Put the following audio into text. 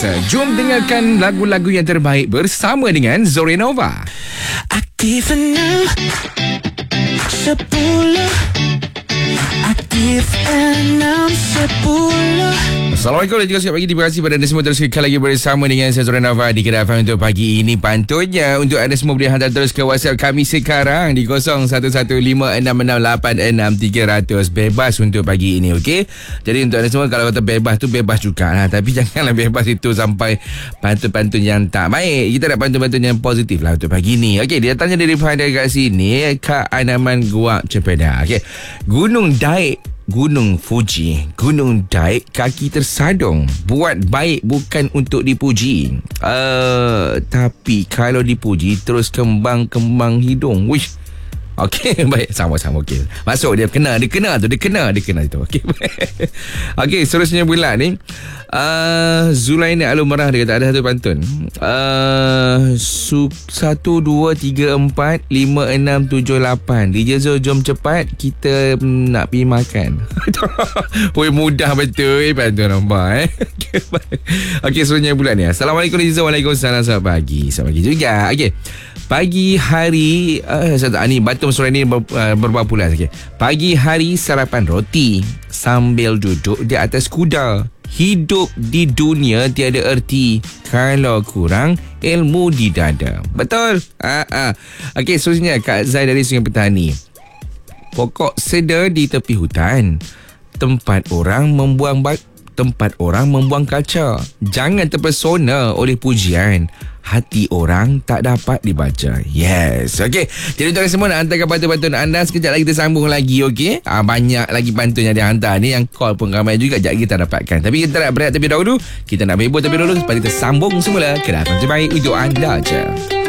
Jom dengarkan lagu-lagu yang terbaik bersama dengan Zorenova. Aktif 6 10 Aktif 6 10. Assalamualaikum dan juga selamat pagi. Terima kasih kepada anda semua terus kekal lagi bersama dengan saya Zorenova di Kedai FM untuk pagi ini. Pantunnya untuk anda semua boleh hantar terus ke WhatsApp kami sekarang di 01156686 300. Bebas untuk pagi ini, okey? Jadi untuk anda semua, kalau kata bebas tu bebas juga lah. Tapi janganlah bebas itu sampai pantun-pantun yang tak baik. Kita nak pantun-pantun yang positif lah untuk pagi ini. Okey, dia tanya dari pada kat sini, Kak Anaman Guak Cepeda. Okey, Gunung Daik, Gunung Fuji, Gunung Daik kaki tersadung. Buat baik bukan untuk dipuji. Tapi kalau dipuji terus kembang-kembang hidung. Wish. Okey, baik, sama-sama. Okey, masuk dia kena tu, dia kena itu. Okey. Okey, seterusnya pula ni. Zulaina Alumarah, dia kata ada satu pantun. 1 2 3 4 5 6 7 8. DJ Zul, jom cepat kita nak pergi makan. Oi, mudah betul pantun nampak Okey, seterusnya pula ni. Assalamualaikum DJ Zul. Waalaikumsalam. Selamat pagi. Selamat pagi juga. Okey. Pagi hari ni Batum sore ni berbau pula. Okay. Pagi hari sarapan roti sambil duduk di atas kuda. Hidup di dunia tiada erti kalau kurang ilmu di dada. Betul? Okey, seterusnya Kak Zai dari Sungai Petani. Pokok seda di tepi hutan, tempat orang membuang kaca. Jangan terpesona oleh pujian, hati orang tak dapat dibaca. Yes. Okey, jadi tuan semua nak hantarkan pantun-pantun anda. Sekejap lagi kita sambung lagi. Okey, banyak lagi pantun yang dihantar ni. Yang call pun ramai juga. Sekejap kita dapatkan. Tapi kita nak berehat terlebih dahulu. Kita nak hibur terlebih dahulu. Supaya kita sambung semula. Kedai FM terbaik untuk anda je.